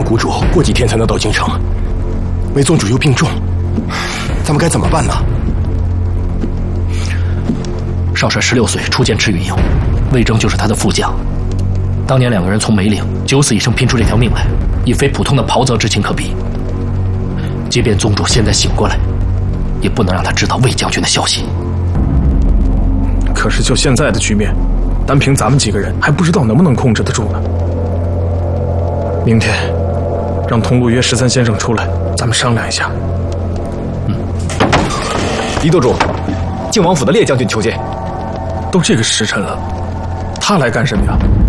们谷主过几天才能到京城，梅宗主又病重，咱们该怎么办呢？ 少帅16岁初见赤云营，魏征就是他的副将。当年2个人从梅岭九死一生拼出这条命来，已非普通的袍泽之情可比。即便宗主现在醒过来，也不能让他知道魏将军的消息。 可是就现在的局面，单凭咱们几个人还不知道能不能控制得住呢。明天让同路约13先生出来，咱们商量一下。 狄舵主，靖王府的烈将军求见。 都这个时辰了，他来干什么呀？